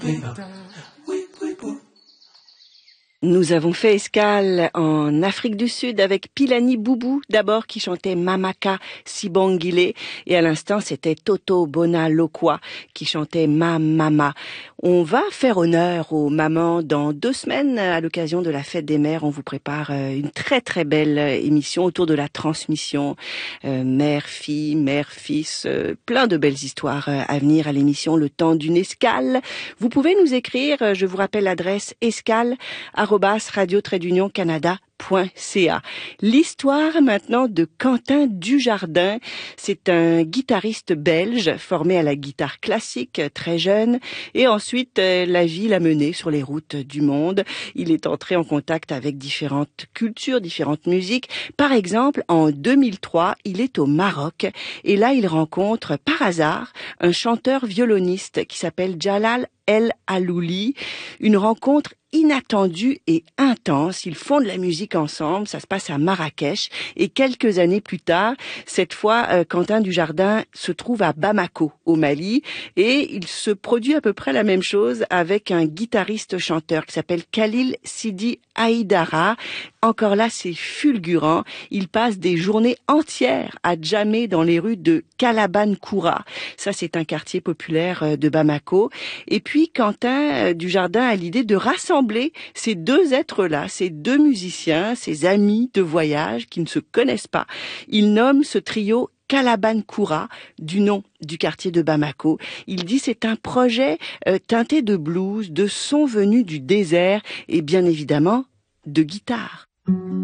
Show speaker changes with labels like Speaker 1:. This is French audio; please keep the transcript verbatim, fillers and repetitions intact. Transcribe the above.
Speaker 1: Nous avons fait escale en Afrique du Sud avec Pilani Boubou, d'abord qui chantait Mamaka Sibongile, et à l'instant c'était Toto Bona Lokwa qui chantait Ma Mama. On va faire honneur aux mamans dans deux semaines à l'occasion de la fête des mères. On vous prépare une très très belle émission autour de la transmission euh, mère-fille, mère-fils, euh, plein de belles histoires à venir à l'émission Le Temps d'une escale. Vous pouvez nous écrire, je vous rappelle l'adresse escale arobase radio trait d'union canada point c a. L'histoire maintenant de Quentin Dujardin. C'est un guitariste belge formé à la guitare classique très jeune, et ensuite la vie l'a mené sur les routes du monde. Il est entré en contact avec différentes cultures, différentes musiques. Par exemple, en deux mille trois, il est au Maroc et là il rencontre par hasard un chanteur violoniste qui s'appelle Jalal El Alouli. Une rencontre inattendue et intense. Ils font de la musique ensemble, ça se passe à Marrakech, et quelques années plus tard, cette fois, euh, Quentin Dujardin se trouve à Bamako, au Mali, et il se produit à peu près la même chose avec un guitariste-chanteur qui s'appelle Khalil Sidi Haïdara. Encore là, c'est fulgurant. Il passe des journées entières à jammer dans les rues de Kalabankoura. Ça, c'est un quartier populaire de Bamako. Et puis, Quentin Dujardin a l'idée de rassembler ces deux êtres-là, ces deux musiciens, ces amis de voyage qui ne se connaissent pas. Il nomme ce trio Kalabankoura, du nom du quartier de Bamako. Il dit c'est un projet euh, teinté de blues, de sons venus du désert et bien évidemment de guitare.